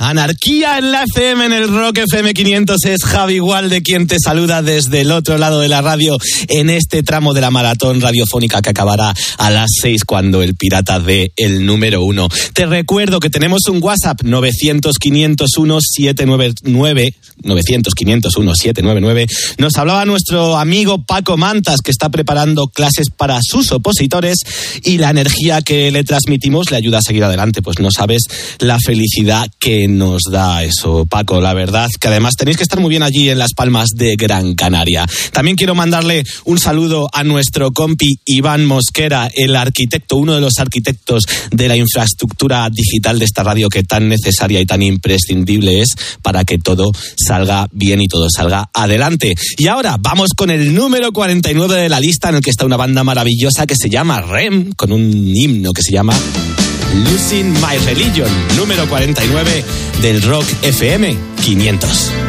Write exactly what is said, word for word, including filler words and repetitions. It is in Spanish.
Anarquía en la F M, en el Rock F M quinientos. Es Javi Gualde quien te saluda desde el otro lado de la radio en este tramo de la maratón radiofónica que acabará a las seis cuando el pirata dé el número uno. Te recuerdo que tenemos un WhatsApp novecientos, quinientos uno, setecientos noventa y nueve, novecientos, quinientos uno, setecientos noventa y nueve. Nos hablaba nuestro amigo Paco Mantas, que está preparando clases para sus opositores y la energía que le transmitimos le ayuda a seguir adelante. Pues no sabes la felicidad que nos da eso, Paco. La verdad que además tenéis que estar muy bien allí en Las Palmas de Gran Canaria. También quiero mandarle un saludo a nuestro compi Iván Mosquera, el arquitecto, uno de los arquitectos de la infraestructura digital de esta radio que tan necesaria y tan imprescindible es para que todo salga bien y todo salga adelante. Y ahora vamos con el número cuarenta y nueve de la lista, en el que está una banda maravillosa que se llama R E M, con un himno que se llama Losing My Religion, número cuarenta y nueve del Rock F M quinientos.